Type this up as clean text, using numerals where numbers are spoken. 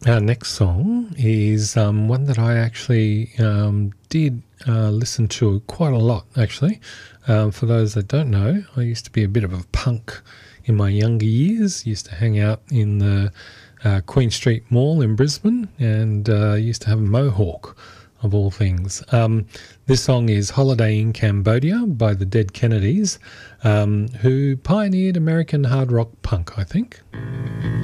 Our next song is one that I actually did listen to quite a lot, actually. For those that don't know, I used to be a bit of a punk in my younger years. Used to hang out in the Queen Street Mall in Brisbane and used to have a mohawk, of all things. This song is Holiday in Cambodia by the Dead Kennedys, who pioneered American hard rock punk, I think.